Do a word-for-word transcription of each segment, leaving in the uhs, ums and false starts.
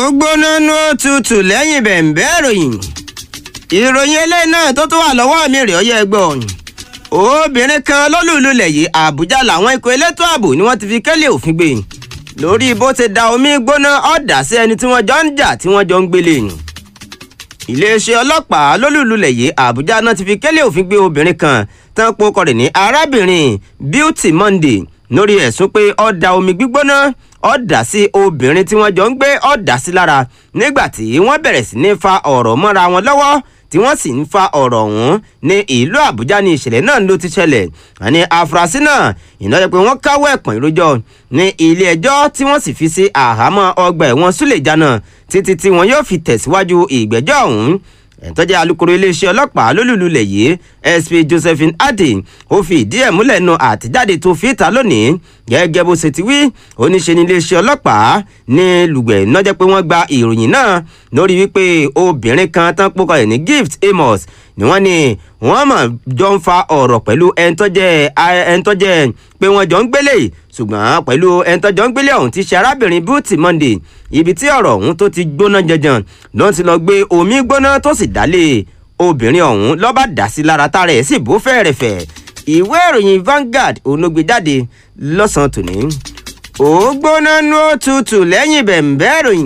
ó gbóná nú òtútù lẹ́yìn bẹ̀ǹbẹ́ ìròyìn ìròyìn eléyìí náà tó tún wà lọ́wọ́ mi rèé ọyẹ́ ẹgbẹ́ ọ̀yìn obìnrin kan lólùlulẹ̀ yìí Àbújá làwọn ikọ̀ elétò ààbò ni wọ́n ti fi kélé òfin gbé lórí bó ti da omi gbóná ọ̀dà sí ẹni tí wọ́n jọ ń jà tí wọ́n jọ ń gbélé yìí iléeṣẹ́ ọlọ́pàá lólùlulẹ̀ yìí Àbújá náà ti fi kélé òfin gbé obìnrin kan tán pokọ rẹ̀ ní arábìnrin Beauty Monday lórí ẹ̀sùn pé ó da omi gbígbóná ó dà sí obìnrin tí wọ́n jọ ń gbé ó dà sí lára nígbà tí wọ́n bẹ̀rẹ̀ sí ní fa ọ̀rọ̀ mọ́ra wọn lọ́wọ́ tí wọ́n sì ń fa ọ̀rọ̀ ọ̀hún ní ìlú Àbújá ní ìṣẹ̀lẹ̀ náà ló ti ṣẹlẹ̀ àní afurasí náà ìnáwó pé wọ́n káwọ́ ẹ̀pọ̀n ìrójọ́ ní ilé ẹjọ́ tí wọ́n sì fi sí àhámọ́ ọgbà ẹ̀wọ̀n Súlèjánà títí tí wọn yóò fi tẹ̀síwájú ìgbẹ́jọ́ ọ̀hún ẹ̀tọ́jà alukoro iléeṣẹ́ ọlọ́pàá lólùlulẹ̀ yìí S P Josephine Adé ó fi ìdí ẹ̀ múlẹ̀ nu àtijáde tó fi ìta lónìí gẹ́gẹ́ bó ṣe ti wí oníṣẹ́ ní iléeṣẹ́ ọlọ́pàá ní lùgbẹ̀ náà jẹ́ pé wọ́n gba ìròyìn náà lórí wípé obìnrin kan tán pókọ ẹ̀ ní Gift Amos ni wọ́n ní wọ́n mọ̀ jọ ń fa ọ̀rọ̀ pẹ̀lú ẹ̀ńtọ́jẹ́ ẹ̀ńtọ́jẹ́ pé wọ́n jọ ń gbélé ṣùgbọ́n pẹ̀lú ẹ̀ńtọ́jọ́ ń gbélé ọ̀hún ti ṣe arábìnrin Beauty Monday ibi tí ọ̀rọ̀ ọ̀hún tó ti gbóná jẹjàn ló ti lọ gbé omi gbóná tó sì dálé obìnrin ọ̀hún ló bá dà sí lára tára ẹ̀ sì bó fẹ́rẹ̀fẹ̀ ìwé ìròyìn Vanguard olóògbé jáde lọ́sàn-án tòní ó gbóná nú òtútù lẹ́yìn bẹ̀ǹbẹ́ ìròyìn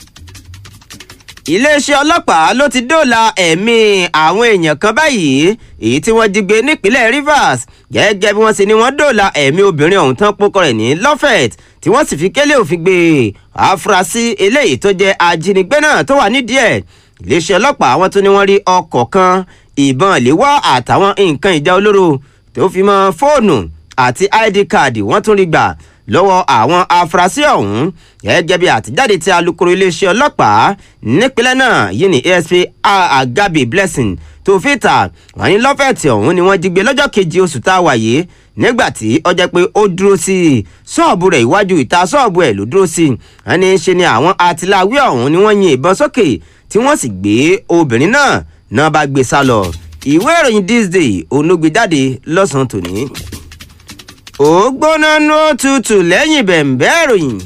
iléeṣẹ́ ọlọ́pàá ló ti dóòlà ẹ̀mí àwọn èèyàn kan báyìí èyí tí wọ́n jí gbé nípínlẹ̀ Rivers gẹ́gẹ́ bí wọ́n ṣe ní wọ́n dóòlà ẹ̀mí obìnrin ọ̀hún tán pókọ rẹ̀ ní Lafayette tí wọ́n sì fi kélé òfin gbé afurasí eléyìí tó jẹ́ ajínigbé náà tó wà nídìí ẹ̀ iléeṣẹ́ ọlọ́pàá àwọn tó ní wọ́n rí ọkọ̀ kan ìbọn ìléwọ́ àtàwọn nǹkan ìjà olóró tó fi mọ́ fóònù àti I D káàdì wọ́n tún rí gbà lọ́wọ́ àwọn afurasí ọ̀hún gẹ́gẹ́ bí àtijáde tí alukoro iléeṣẹ́ ọlọ́pàá nípínlẹ̀ náà yìí ní A S P Agabi Blessing tó fi ta wọ́n ní Lafayette ọ̀hún ni wọ́n jí gbé lọ́jọ́ kejì oṣù tá a wà yìí nígbà tí ó jẹ́ pé ó dúró sí ṣọ́ọ̀bù rẹ̀ iwájú ìta ṣọ́ọ̀bù ẹ̀ ló dúró sí wọ́n ní ṣe ni àwọn atiláwí ọ̀hún ni wọ́n yin ìbọn sókè tí wọ́n sì gbé obìnrin náà náà bá gbé sá lọ ìwé ìròyìn This Day onógbé jáde lọ́sàn-án tòní ó gbóná nú òtútù lẹ́yìn bẹ̀ǹbẹ́ ìròyìn.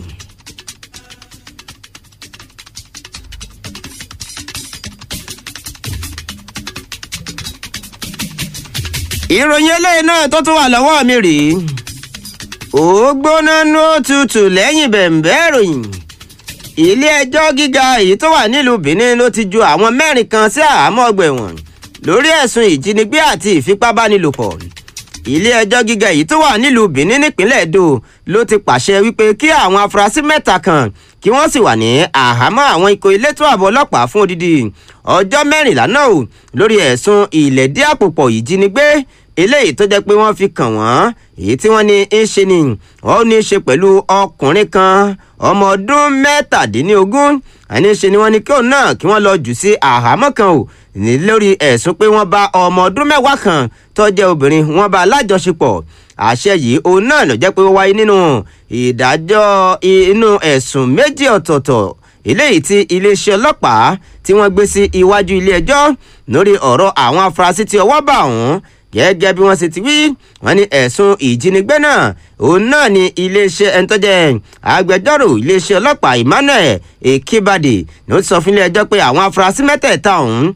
ìròyìn eléyìí náà tó tún wà lọ́wọ́ mi rèé ó gbóná nú òtútù lẹ́yìn bẹ̀ǹbẹ́ ìròyìn. ilé ẹjọ́ gíga èyí tó wà nílùú Benin ló ti ju àwọn mẹ́rin kan sí àhámọ́ ọgbà ẹ̀wọ̀n lórí ẹ̀sùn ìjínigbé àti ìfipábánilòpọ̀ ilé-ẹjọ́ gíga èyí tó wà nílùú Benin nípínlẹ̀ Edo ló ti pàṣẹ wípé kí àwọn afurasí mẹ́ta kan kí wọ́n sì wà ní àhámọ́ àwọn ikọ̀ elétò ààbò ọlọ́pàá fún odidi ọjọ́ mẹ́rìnlá náà lórí ẹ̀sùn ìlẹ̀dí àpòpọ̀ ìjínigbé eléyìí tó jẹ́ pé wọ́n fi kàn wọ́n èyí tí wọ́n ní í ṣe ni wọ́n ní í ṣe pẹ̀lú ọkùnrin kan ọmọ ọdún mẹ́tàdínlógún àní ṣe ni wọ́n ní kí òun náà kí wọ́n lọ jù sí àhámọ́ kan ò ní lórí ẹ̀sùn pé wọ́n bá ọmọ ọdún mẹ́wàá kan tó jẹ́ obìnrin wọ́n bá lájọṣepọ̀ àṣẹ yìí òun náà ló jẹ́ pé ó wáyé nínú ìdájọ́ inú ẹ̀sùn méjì ọ̀tọ̀ọ̀tọ̀ eléyìí tí iléeṣẹ́ ọlọ́pàá tí wọ́n gbé sí iwájú ilé ẹjọ́ lórí ọ̀rọ̀ àwọn afurasí tí ọwọ́ bá ọ̀hún gẹ́gẹ́ bí wọ́n ṣe ti wí wọ́n ní ẹ̀sùn ìjínigbé náà òun náà ni iléeṣẹ́ ẹni tó jẹ́ agbẹjọ́rò iléeṣẹ́ ọlọ́pàá Emmanuel Ekibade ló sọ fún ilé ẹjọ́ pé àwọn afurasí mẹ́tẹ̀ẹ̀ta ọ̀hún